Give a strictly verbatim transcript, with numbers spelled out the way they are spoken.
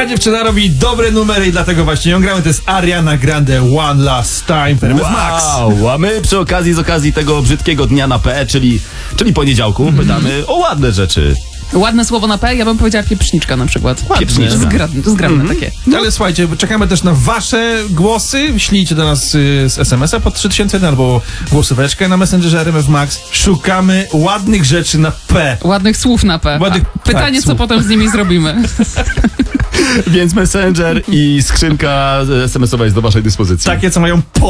Ta dziewczyna robi dobre numery i dlatego właśnie ją gramy. To jest Ariana Grande, One Last Time w R M F Max. Wow, a my przy okazji, z okazji tego brzydkiego dnia na P, czyli, czyli poniedziałku, pytamy o ładne rzeczy. Ładne słowo na P, ja bym powiedziała pieprzniczka na przykład. Pieprzniczka. Zgrabne, zgrabne Mhm. takie. Ale słuchajcie, czekamy też na wasze głosy. Ślijcie do nas y, z es em es a pod trzy tysiące jeden albo głosóweczkę na Messengerze R M F Max. Szukamy ładnych rzeczy na P. Ładnych słów na P. Ładnych- Pytanie, tak, co słów. potem z nimi zrobimy. Więc Messenger i skrzynka es em esowa jest do waszej dyspozycji. Takie, co mają po